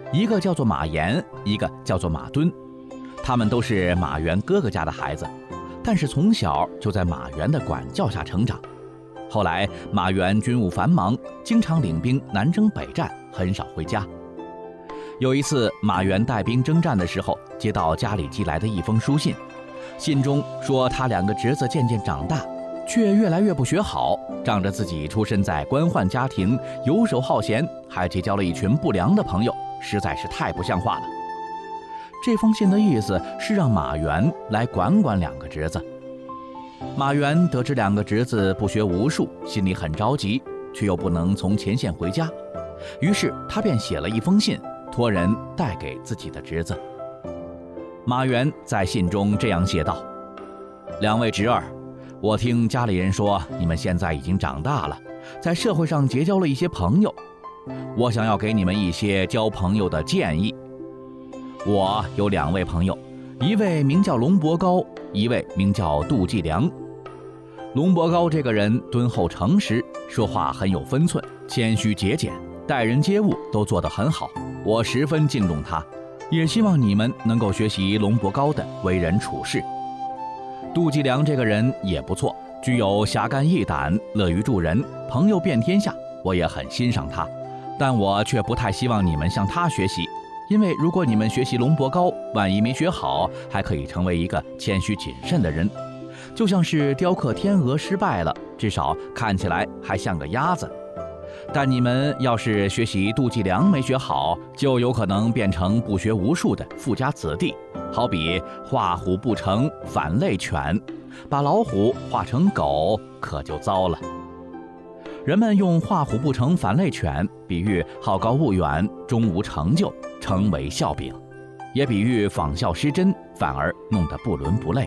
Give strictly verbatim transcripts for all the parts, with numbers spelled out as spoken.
一个叫做马岩，一个叫做马敦。他们都是马援哥哥家的孩子，但是从小就在马援的管教下成长。后来马援军务繁忙，经常领兵南征北战，很少回家。有一次马援带兵征战的时候，接到家里寄来的一封书信，信中说他两个侄子渐渐长大，却越来越不学好，仗着自己出身在官宦家庭，游手好闲，还结交了一群不良的朋友，实在是太不像话了。这封信的意思是让马援来管管两个侄子。马援得知两个侄子不学无术，心里很着急，却又不能从前线回家，于是他便写了一封信，托人带给自己的侄子。马援在信中这样写道：两位侄儿，我听家里人说你们现在已经长大了，在社会上结交了一些朋友，我想要给你们一些交朋友的建议。我有两位朋友，一位名叫龙伯高，一位名叫杜继良。龙伯高这个人敦厚诚实，说话很有分寸，谦虚节俭，待人接物都做得很好，我十分敬重他，也希望你们能够学习龙伯高的为人处事。杜继良这个人也不错，具有侠肝义胆，乐于助人，朋友遍天下，我也很欣赏他，但我却不太希望你们向他学习，因为如果你们学习龙伯高，万一没学好，还可以成为一个谦虚谨慎的人，就像是雕刻天鹅失败了，至少看起来还像个鸭子。但你们要是学习杜继良没学好，就有可能变成不学无术的富家子弟，好比画虎不成反类犬，把老虎画成狗可就糟了。人们用画虎不成反类犬比喻好高骛远，终无成就，成为笑柄，也比喻仿效失真，反而弄得不伦不类。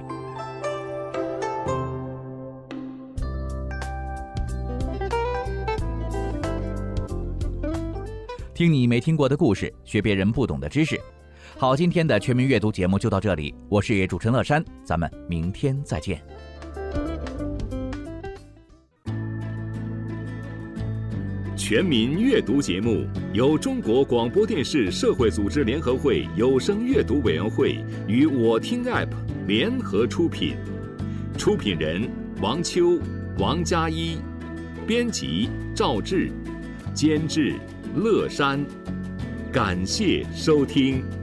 听你没听过的故事，学别人不懂的知识。好，今天的全民阅读节目就到这里，我是主持人乐山，咱们明天再见。 全民阅读节目由中国广播电视社会组织联合会有声阅读委员会与我听 App 联合出品，出品人王秋、王佳一，编辑赵志，监制乐山。感谢收听。